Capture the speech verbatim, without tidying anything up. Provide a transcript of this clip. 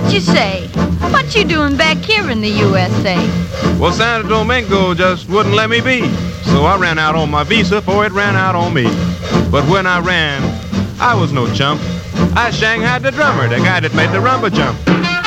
What you say? What you doing back here in the U S A? Well, Santo Domingo just wouldn't let me be. So I ran out on my visa before it ran out on me. But when I ran, I was no chump. I shanghaied the drummer, the guy that made the rumba jump.